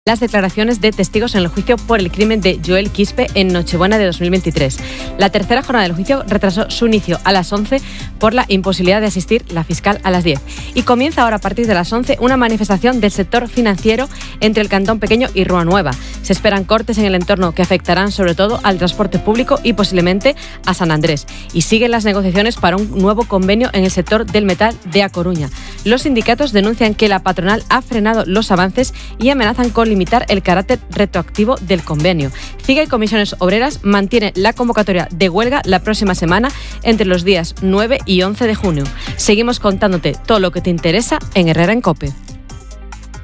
las declaraciones de testigos en el juicio por el crimen de Joel Quispe en Nochebuena de 2023. La tercera jornada del juicio retrasó su inicio a las 11 por la imposibilidad de asistir la fiscal a las 10. Y comienza ahora a partir de las 11 una manifestación del sector financiero entre el Cantón Pequeño y Rúa Nueva. Se esperan cortes en el entorno que afectarán sobre todo al transporte público y posiblemente a San Andrés. Y siguen las negociaciones para un nuevo convenio en el sector del metal de A Coruña. Los sindicatos denuncian que la patronal ha frenado los avances y amenazan con limitar el carácter retroactivo del convenio. CIGA y Comisiones Obreras mantiene la convocatoria de huelga la próxima semana entre los días 9 y 11 de junio. Seguimos contándote todo lo que te interesa en Herrera en COPE.